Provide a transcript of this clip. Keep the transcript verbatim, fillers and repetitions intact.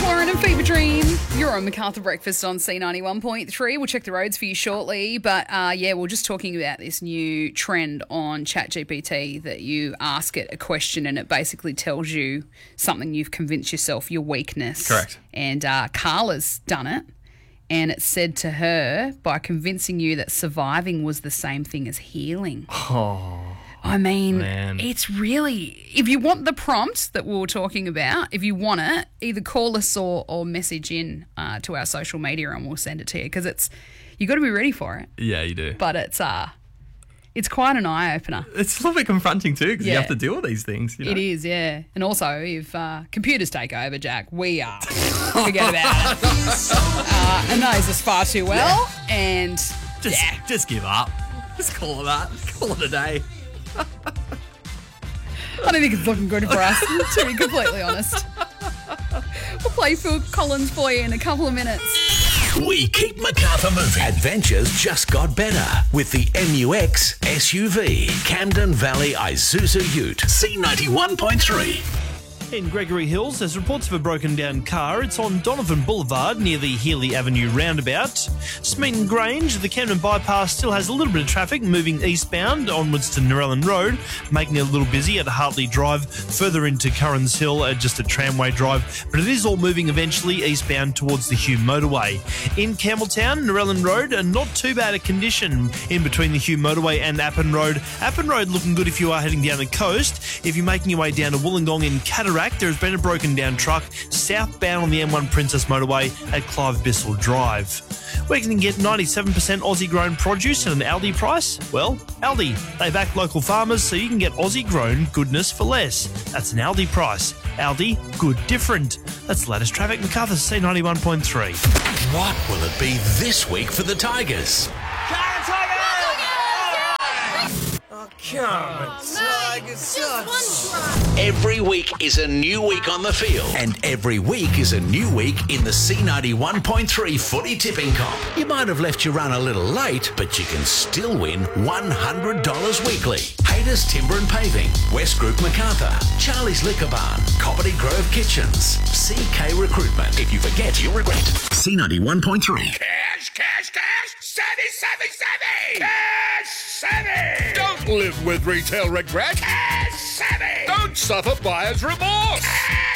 Lauren and Fever Dream. You're on MacArthur Breakfast on C ninety-one point three. We'll check the roads for you shortly. But uh, yeah, we're just talking about this new trend on ChatGPT that you ask it a question and it basically tells you something you've convinced yourself your weakness. Correct. And uh, Carla's done it. And it said to her, by convincing you that surviving was the same thing as healing. Oh, I mean, man. It's really, if you want the prompt that we were talking about, if you want it, either call us or, or message in uh, to our social media and we'll send it to you because it's, you got to be ready for it. Yeah, you do. But it's uh, it's quite an eye-opener. It's a little bit confronting too because Yeah. you have to deal with these things. You know? It is, yeah. And also, if uh, computers take over, Jack, we are. Forget about it. Uh, it knows us far too well. Yeah. And Just, yeah. just give up. Just call it that. Call it a day. I don't think it's looking good for us, to be completely honest. We'll play Phil Collins for you in a couple of minutes. We keep MacArthur moving. Adventures just got better with the M U X S U V Camden Valley Isuzu Ute. C ninety-one point three. In Gregory Hills, there's reports of a broken down car. It's on Donovan Boulevard near the Healy Avenue roundabout. Smeaton Grange, the Camden bypass still has a little bit of traffic moving eastbound onwards to Narellan Road, making it a little busy at Hartley Drive, further into Currans Hill at just a tramway drive, but it is all moving eventually eastbound towards the Hume motorway. In Campbelltown, Narellan Road, are not too bad a condition in between the Hume motorway and Appin Road. Appin Road looking good if you are heading down the coast. If you're making your way down to Wollongong in Cataract, there has been a broken down truck southbound on the M one Princess motorway at Clive Bissell Drive. Where can you get ninety-seven percent Aussie grown produce at an Aldi price? Well, Aldi. They back local farmers so you can get Aussie grown goodness for less. That's an Aldi price. Aldi, good different. That's the latest traffic. MacArthur C ninety-one point three. What will it be this week for the Tigers? Every week is a new week on the field, and every week is a new week in the C ninety-one point three footy tipping comp. You might have left your run a little late, but you can still win one hundred dollars weekly. Hayter's Timber and Paving, West Group MacArthur, Charlie's Liquor Barn, Coppity Grove Kitchens, C K Recruitment. If you forget, you'll regret. C ninety-one point three. Cash, cash, cash! Savvy, savvy, savvy! Cash savvy! Don't live with retail regret. Cash savvy! Don't suffer buyer's remorse. Cash